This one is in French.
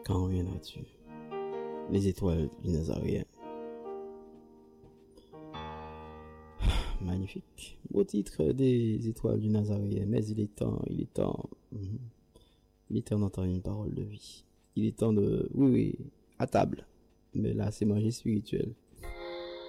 Quand reviendras-tu? Les étoiles du Nazaréen. Magnifique. Beau titre des étoiles du Nazaréen, mais il est temps, il est temps d'entendre une parole de vie. Il est temps de, oui, à table. Mais là, c'est manger spirituel.